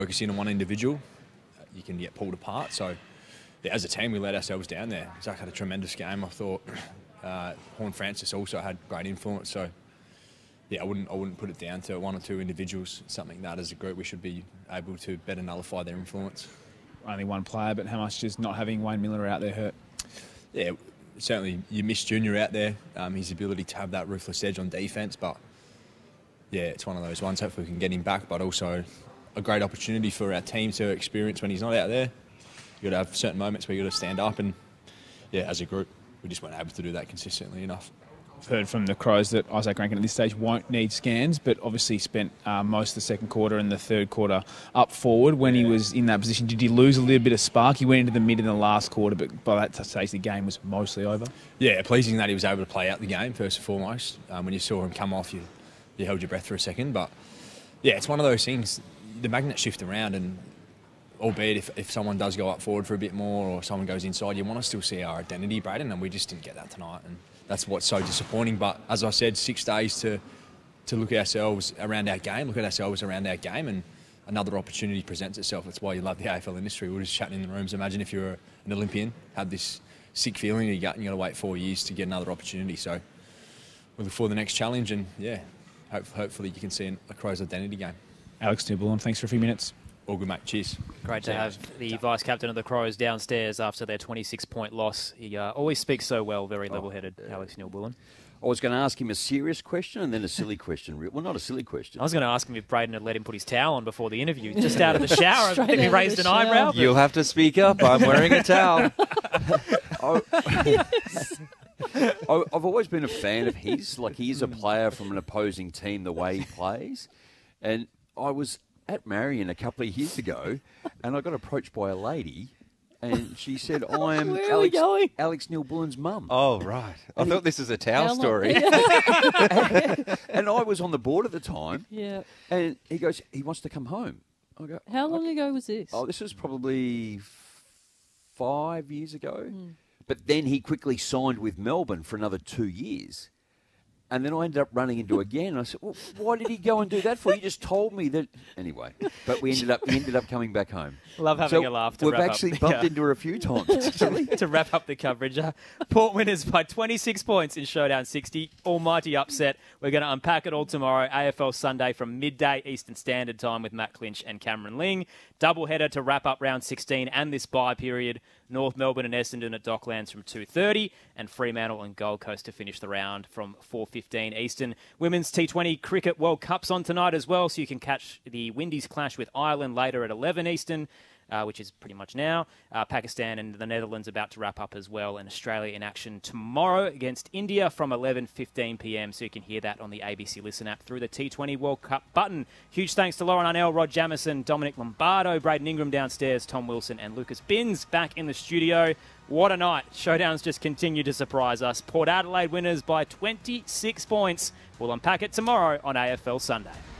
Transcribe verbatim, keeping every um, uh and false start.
focusing on one individual, you can get pulled apart. So, yeah, as a team, we let ourselves down there. Zach had a tremendous game, I thought. Uh, Horne-Francis also had great influence. So, yeah, I wouldn't I wouldn't put it down to one or two individuals. It's something that, as a group, we should be able to better nullify their influence. Only one player, but how much does not having Wayne Miller out there hurt? Yeah, certainly you miss Junior out there, um, his ability to have that ruthless edge on defence. But, yeah, it's one of those ones. Hopefully we can get him back, but also a great opportunity for our team to experience when he's not out there. You've got to have certain moments where you've got to stand up, and, yeah, as a group, we just weren't able to do that consistently enough. I've heard from the Crows that Isaac Rankin at this stage won't need scans, but obviously spent uh, most of the second quarter and the third quarter up forward. When he was in that position, did he lose a little bit of spark? He went into the mid in the last quarter, but by that stage the game was mostly over. Yeah, pleasing that he was able to play out the game first and foremost. Um, when you saw him come off, you, you held your breath for a second. But, yeah, it's one of those things. The magnets shift around, and albeit if, if someone does go up forward for a bit more or someone goes inside, you want to still see our identity, Braden, and we just didn't get that tonight. And that's what's so disappointing. But as I said, six days to to look at ourselves around our game, look at ourselves around our game, and another opportunity presents itself. That's why you love the A F L industry. We were just chatting in the rooms. Imagine if you're an Olympian, had this sick feeling in your gut and you've got to wait four years to get another opportunity. So we look for the next challenge, and, yeah, hope, hopefully you can see a Crows identity game. Alex Neil-Bullen, thanks for a few minutes. All good, mate. Cheers. Great to have the vice-captain of the Crows downstairs after their twenty-six point loss. He uh, always speaks so well, very level-headed, oh, yeah. Alex Neil-Bullen. I was going to ask him a serious question and then a silly question. Well, not a silly question. I was going to ask him if Braden had let him put his towel on before the interview. Just out of the shower. I think he raised an shower. eyebrow. You'll have to speak up. I'm wearing a towel. I, I've always been a fan of his. Like, he is a player from an opposing team, the way he plays. And I was at Marion a couple of years ago, and I got approached by a lady, and she said, I am Alex, Alex Neil-Bullen's mum. Oh, right. I and thought he, this was a towel story. and, and I was on the board at the time. Yeah. And he goes, he wants to come home. I go, How long okay. ago was this? Oh, this was probably f- five years ago. Mm. But then he quickly signed with Melbourne for another two years. And then I ended up running into again. I said, well, why did he go and do that for? You just told me that. Anyway, but we ended up we ended up coming back home. Love having so a laugh. To we've wrap actually up bumped the, uh, into her a few times, actually. to wrap up the coverage. Uh, Port winners by twenty-six points in Showdown sixty. Almighty upset. We're going to unpack it all tomorrow. A F L Sunday from midday Eastern Standard Time with Matt Clinch and Cameron Ling. Doubleheader to wrap up round sixteen and this bye period. North Melbourne and Essendon at Docklands from two thirty, and Fremantle and Gold Coast to finish the round from four fifteen Eastern. Women's T twenty Cricket World Cup's on tonight as well, so you can catch the Windies clash with Ireland later at eleven Eastern, uh, which is pretty much now. Uh, Pakistan and the Netherlands about to wrap up as well, and Australia in action tomorrow against India from eleven fifteen p m, so you can hear that on the A B C Listen app through the T twenty World Cup button. Huge thanks to Lauren Arnell, Rod Jamison, Dominic Lombardo, Braden Ingram downstairs, Tom Wilson and Lucas Binns back in the studio. What a night. Showdowns just continue to surprise us. Port Adelaide winners by twenty-six points. We'll unpack it tomorrow on A F L Sunday.